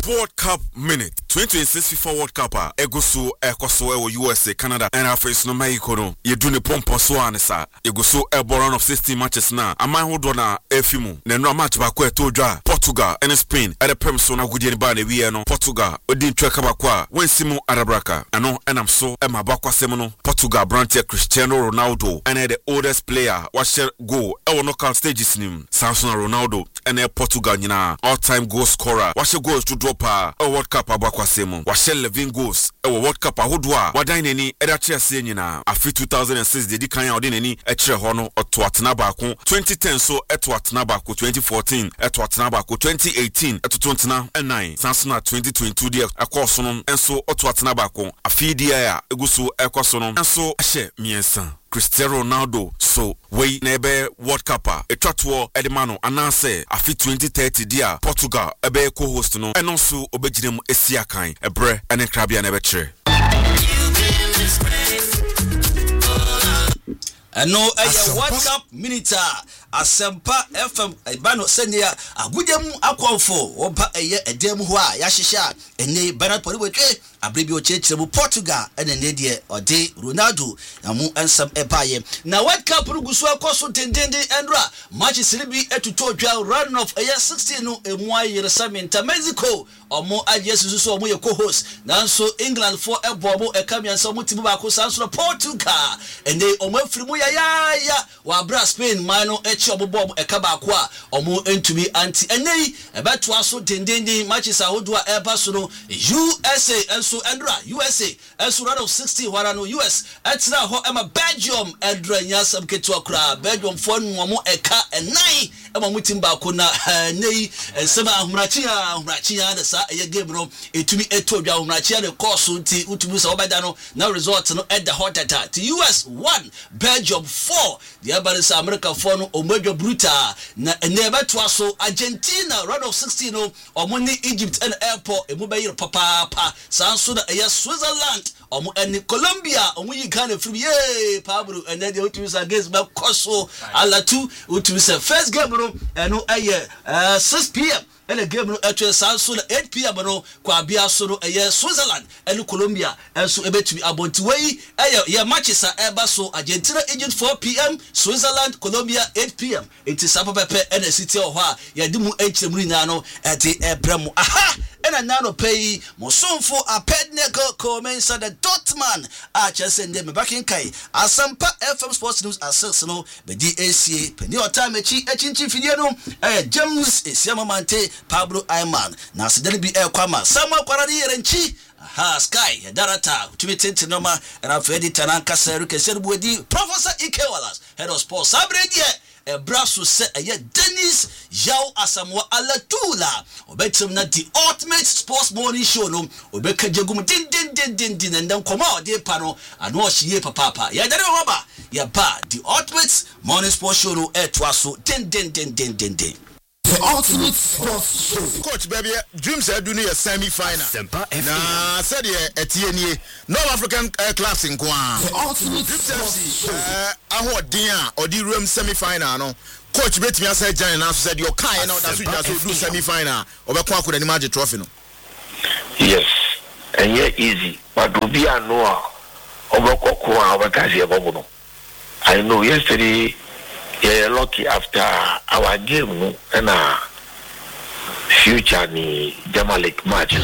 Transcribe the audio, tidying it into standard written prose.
World Cup Minute 2026 FIFA World Cup egoso ekoso USA Canada and afis no Mexico no yedune pompo so anesa egoso round of 16 matches na amahodo na efimu na no match ba ko etodwa Portugal and Spain at the Pemso na gudie ba na wie no Portugal odin tweka ba kwa wensimu arabraka ano enam so e mabakwa sem no Portugal branch Cristiano Ronaldo and the oldest player watch goal e knockout stages nim Samson Ronaldo and Portugal nyina all-time goal scorer watch goals to drop a World Cup abakwasemu washe 11 goals e World Cup ahodwa wadan nani e da kyerese nyina afi 2006 dedi kan ya odin nani e kyere ho no oto atena baako 2010 so eto atena baako 2014 eto atena baako 2018 eto tontena 9 sansona 2022 dia akoso no enso oto atena baako afi dia ya eguso ekoso no enso ahye miensa Cristiano Ronaldo so we nebe World Cup etwatwo edemano anase afi 2030 dia Portugal ebe co-host no enonso obeginem esiakan ebre ene krabia nebe kire no World Cup minute Asempa FM Ibano Senia agudem akwonfo oba edem ho a yahihya ene Bernard Poriwetwe abrebi ochechemu Portugal ene ne de ode Ronaldo na mu ensam epaye na World Cup rugusu akoso dendende endra match silibi etuto dwa round of 16 no emu ayirsamenta Mexico omo ajesu so omo ye co-host nanso England for ebobo ekamianso mutimu ba ko sanso Portugal ene omo afirimu ya wa bra Spain mano obobo ekaba kwa omo entumi anti enei ebeto aso dendende matches ahodo a eba so no USA enso endra USA enso round of 60 wara no US etra ho ema Belgium endra nyasam keto akra Belgium fon mo eka enai ema mutimba ko na nei ensema ahumrachi na sa eye game no etumi etodwa ahumrachi na course nti utumi so obeda no na result no at the hot attack to US 1 Belgium 4 the America America 4 no omedwa brutal na eneba to aso Argentina round of 16 no omoni Egypt and airport emu bayir papa sanso na eya Switzerland omo eni Colombia omo yi Ghana free ye Pablo and then utumi sa against ba koso alatu utumi sa first game no eno eye 6 p.m. and the game no actually sanso na 8 p.m. no kwa bia so no eye Switzerland and Colombia enso ebetumi abonti wey eye ye matches a eba so Argentina Egypt 4 p.m. Switzerland Colombia 8 p.m. it is up pepe and the city of ha ye dimu echemuri na no eti ebremu aha ena nano pay mosomfo apednego commensa the Dortmund chese ndeme back in kai Asampa FM Sports News access no be DACA peni otime echinchi fidie no James Esiamamante Pablo Ayman na sidani bi kwama sama kwarani yerenchi Sky Darata Twitter Noma and I've edited and Caseru Keserbuedi Professor Ike Wallace head of sports Sabredie a brasso set a Dennis Yao Asamoah Alatula obetum na the ultimate sports morning show no obeka jegum din and then come out de pano and wash ye papa ya dare roba ya ba the ultimate morning sports show no etwaso din the ultimate sports show. Coach baby, dreams are doing a semi-final. Nah, said yeah, North African class in Kwan. The ultimate sports show. I heard Dia or the room semi-final. No, Coach bet me I said Jan and said your kind now that's what you do semi-final. Over Kwan could imagine trophy no. Yes, and yeah, easy. But to be a no over Kwan over Kazi Abono. I know yesterday. Yeah, lucky after our game, no, and future ni Jamalek match.